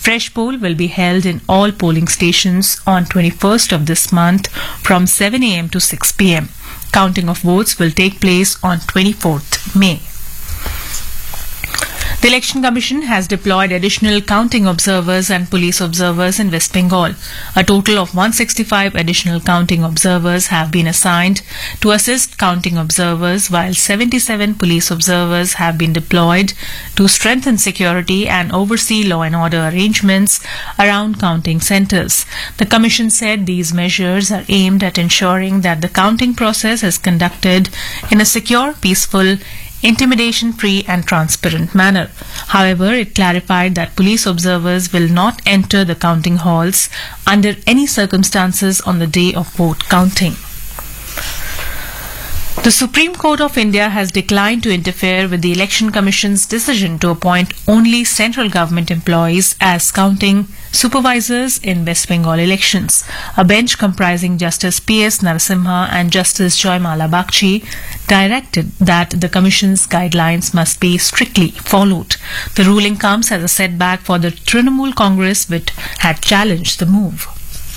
Fresh poll will be held in all polling stations on 21st of this month from 7 a.m. to 6 p.m. Counting of votes will take place on 24th May. The Election Commission has deployed additional counting observers and police observers in West Bengal. A total of 165 additional counting observers have been assigned to assist counting observers, while 77 police observers have been deployed to strengthen security and oversee law and order arrangements around counting centres. The Commission said these measures are aimed at ensuring that the counting process is conducted in a secure, peaceful, intimidation-free and transparent manner. However, it clarified that police observers will not enter the counting halls under any circumstances on the day of vote counting. The Supreme Court of India has declined to interfere with the Election Commission's decision to appoint only central government employees as counting supervisors in West Bengal elections. A bench comprising Justice P.S. Narasimha and Justice Joymala Bagchi directed that the Commission's guidelines must be strictly followed. The ruling comes as a setback for the Trinamool Congress, which had challenged the move.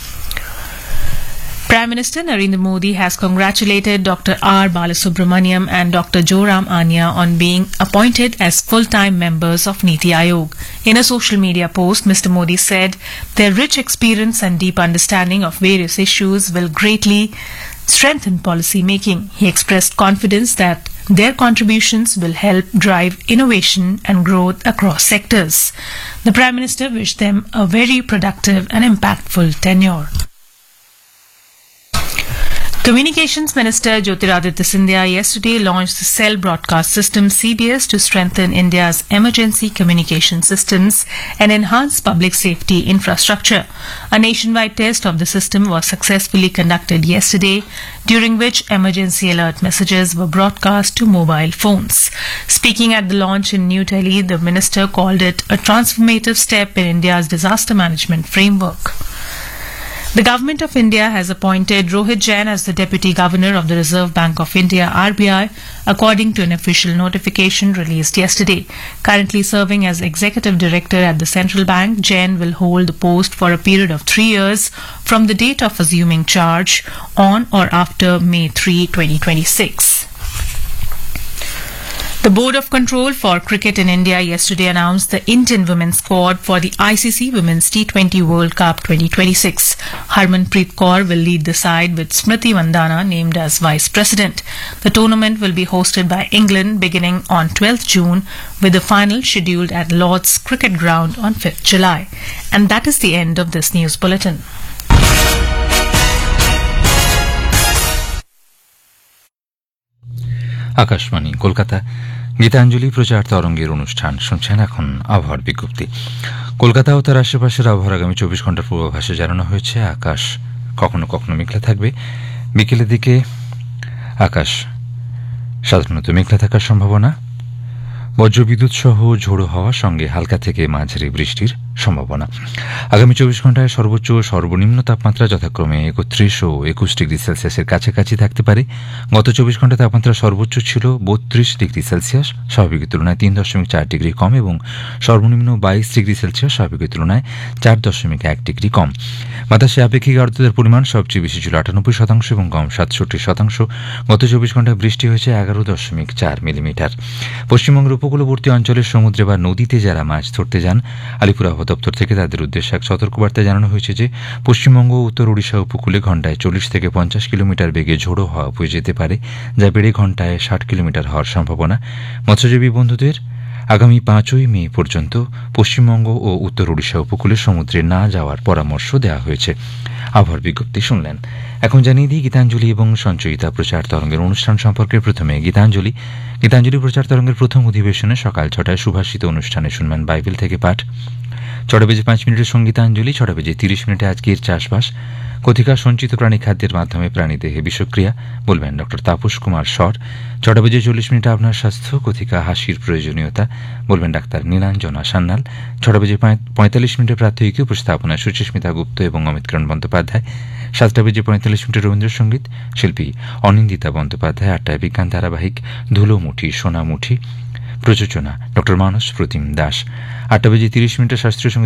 Prime Minister Narendra Modi has congratulated Dr. R. Balasubramaniam and Dr. Joram Anya on being appointed as full-time members of Niti Aayog. In a social media post, Mr. Modi said their rich experience and deep understanding of various issues will greatly strengthen policy making. He expressed confidence that their contributions will help drive innovation and growth across sectors. The Prime Minister wished them a very productive and impactful tenure. Communications Minister Jyotiraditya Scindia yesterday launched the Cell Broadcast System CBS to strengthen India's emergency communication systems and enhance public safety infrastructure. A nationwide test of the system was successfully conducted yesterday, during which emergency alert messages were broadcast to mobile phones. Speaking at the launch in New Delhi, the minister called it a transformative step in India's disaster management framework. The Government of India has appointed Rohit Jain as the Deputy Governor of the Reserve Bank of India (RBI), according to an official notification released yesterday. Currently serving as Executive Director at the Central Bank, Jain will hold the post for a period of 3 years from the date of assuming charge on or after May 3, 2026. The Board of Control for Cricket in India yesterday announced the Indian women's squad for the ICC Women's T20 World Cup 2026. Harmanpreet Kaur will lead the side with Smriti Mandhana named as Vice President. The tournament will be hosted by England beginning on 12th June with the final scheduled at Lord's Cricket Ground on 5th July. And that is the end of this news bulletin. Akashvani Kolkata Gitanjali প্রচার তরঙ্গের অনুষ্ঠান শুনছেন। এখন আবহাওয়ার বিজ্ঞপ্তি। কলকাতা ও তার আশেপাশের আবহাওয়ার আগামী 24 ঘন্টার পূর্বাভাসে জানানো হয়েছে আকাশ কখনো কখনো মেঘলা থাকবে। বিকেলের দিকে আকাশ সাধারণত মেঘলা থাকার সম্ভাবনা। বজ্রবিদ্যুৎ সহ ঝোড়ো হওয়ার সঙ্গে হালকা থেকে মাঝারি বৃষ্টির সম্ভাবনা। আগামী 24 ঘন্টায় সর্বোচ্চ ও সর্বনিম্ন তাপমাত্রা যথাক্রমে 31 ও 21 ডিগ্রি সেলসিয়াসের কাছাকাছি থাকতে পারে। গত 24 ঘন্টা তাপমাত্রা সর্বোচ্চ ছিল 32 ডিগ্রি সেলসিয়াস, স্বাভাবিকের তুলনায় 3.4 ডিগ্রি কম, এবং সর্বনিম্ন 22 ডিগ্রি সেলসিয়াস, স্বাভাবিকের তুলনায় 4.1 ডিগ্রি কম। বাতাসে আপেক্ষিক আর্দ্রতার পরিমাণ সবচেয়ে বেশি ছিল 98% এবং কম 67%। গত 24 ঘন্টায় বৃষ্টি হয়েছে 11.4 মিলিমিটার। পশ্চিমবঙ্গের উপকূলবর্তী অঞ্চলের সমুদ্রে বা নদীতে যারা মাছ ধরতে যান, আলিপুর আবহাওয়া দপ্তর থেকে তাদের উদ্দেশ্যে এক সতর্কবার্তায় জানানো হয়েছে যে পশ্চিমবঙ্গ ও উত্তর ওড়িশা উপকূলে ঘণ্টায় 40 থেকে 50 কিলোমিটার বেগে ঝোড়ো হাওয়া বয়ে যেতে পারে, যা বেড়ে ঘণ্টায় 60 কিলোমিটার হওয়ার সম্ভাবনা। মৎস্যজীবী বন্ধুদের আগামী 5ই মে পর্যন্ত পশ্চিমবঙ্গ ও উত্তর ওড়িশা উপকূলে সমুদ্রে না যাওয়ার পরামর্শ দেওয়া হয়েছে। আবহাওয়ার বিজ্ঞপ্তি শুনলেন। এখন জানিয়ে দিই গীতাঞ্জলি এবং সঞ্চয়িতা প্রচার তরঙ্গের অনুষ্ঠান সম্পর্কে। প্রথমে গীতাঞ্জলি প্রচার তরঙ্গের প্রথম অধিবেশনে সকাল 6টায় সুভাষিত অনুষ্ঠানে শুনবেন বাইবেল থেকে পাঠ। 6টা বেজে 5 মিনিটের সঙ্গীতাঞ্জলি। 6টা বেজে 30 মিনিটে আজকের চাষবাস। কথিকা সঞ্চিত প্রাণী খাদ্যের মাধ্যমে প্রাণীদেহে বিষক্রিয়া, বলবেন ডক্টর তাপস কুমার স্বর। 6টা বেজে 40 মিনিটে আপনার স্বাস্থ্য, কথিকা হাসির প্রয়োজনীয়তা, বলবেন ডাক্তার নীলাঞ্জনা সান্যাল। 6টা বেজে 45 মিনিটে প্রাত্যহিকী উপস্থাপনায় সুচিস্মিতা গুপ্ত এবং অমিতকরণ বন্দ্যোপাধ্যায়। 7টা বেজে 45 মিনিটে রবীন্দ্রসঙ্গীত, শিল্পী অনিন্দিতা বন্দ্যোপাধ্যায়। 8টায় বিজ্ঞান ধারাবাহিক ধুলোমুঠি সোনামুঠি, প্রযোজনা ডক্টর মানস প্রতিম দাস। 8টা বেজে 30 মিনিটে শাস্ত্রীয়